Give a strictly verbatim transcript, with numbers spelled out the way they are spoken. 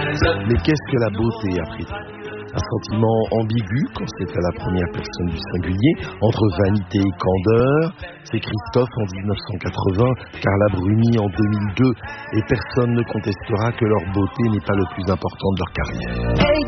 Mais qu'est-ce que la beauté après tout ? Un sentiment ambigu quand c'est à la première personne du singulier, entre vanité et candeur. C'est Christophe en dix-neuf cent quatre-vingts, Carla Bruni en deux mille deux, et personne ne contestera que leur beauté n'est pas le plus important de leur carrière. Hey